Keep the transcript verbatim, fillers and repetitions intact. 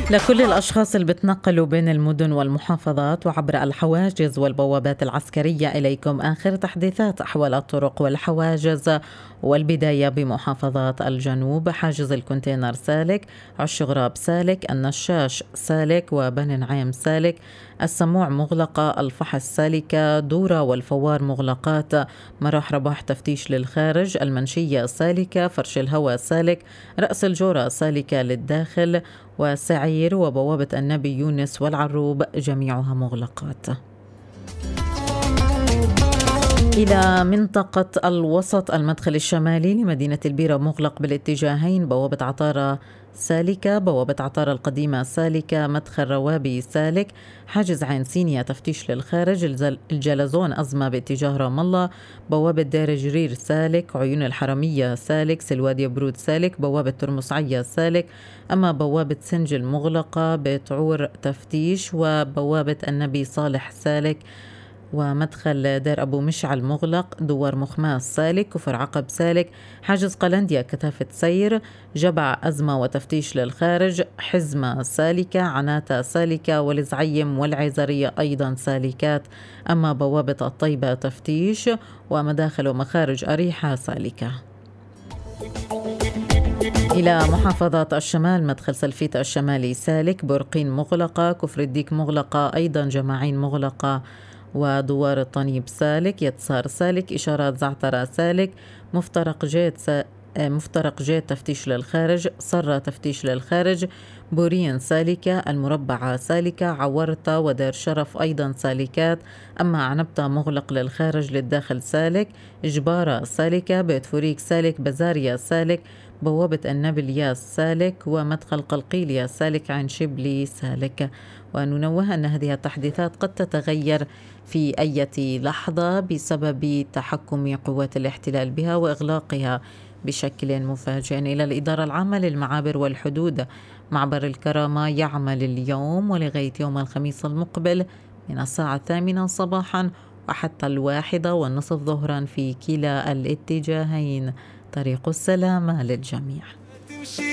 لكل الأشخاص اللي بتنقلوا بين المدن والمحافظات وعبر الحواجز والبوابات العسكرية، إليكم آخر تحديثات أحوال الطرق والحواجز. والبداية بمحافظات الجنوب: حاجز الكونتينر سالك، عش غراب سالك، النشاش سالك، وبني نعيم سالك، السموع مغلقة، الفحص سالكة، دورة والفوار مغلقات، مراح رباح تفتيش للخارج، المنشية سالكة، فرش الهواء سالك، رأس الجورة سالكة للداخل، وسعير وبوابة النبي يونس والعروب جميعها مغلقات. إلى منطقة الوسط: المدخل الشمالي لمدينة البيرة مغلق بالاتجاهين، بوابة عطارة سالكة، بوابة عطارة القديمة سالكة، مدخل روابي سالك، حاجز عين سينيا تفتيش للخارج، الجلزون أزمة باتجاه رام الله، بوابة دير جرير سالك، عيون الحرمية سالك، سلوادي برود سالك، بوابة ترمسعية سالك، أما بوابة سنجل مغلقة، بتعور تفتيش، وبوابة النبي صالح سالك، ومدخل دير أبو مشعل مغلق، دوار مخماس سالك، كفر عقب سالك، حاجز قلنديا كثافة سير، جبع أزمة وتفتيش للخارج، حزمة سالكة، عناتة سالكة، والزعيم والعيزرية أيضا سالكات، أما بوابة الطيبة تفتيش، ومداخل ومخارج أريحة سالكة. إلى محافظات الشمال: مدخل سلفيت الشمالي سالك، برقين مغلقة، كفر الديك مغلقة أيضا، جماعين مغلقة، ودوار الطنيب سالك، يتسار سالك، إشارات زعترة سالك، مفترق جيت سا... مفترق جيت تفتيش للخارج، صرة تفتيش للخارج، بورين سالكة، المربعة سالكة، عورتة ودير شرف أيضا سالكات، أما عنبتة مغلق للخارج، للداخل سالك، جبارة سالكة، بيت فوريك سالك، بزاريا سالك، بوابة النبي الياس سالك، ومدخل قلقيلية سالك، عين شبلي سالك. وننوه أن هذه التحديثات قد تتغير في أي لحظة بسبب تحكم قوات الاحتلال بها وإغلاقها بشكل مفاجئ. إلى الإدارة العامة للمعابر والحدود: معبر الكرامة يعمل اليوم ولغاية يوم الخميس المقبل من الساعة الثامنة صباحا وحتى الواحدة والنصف ظهرا في كلا الاتجاهين. طريق السلامة للجميع.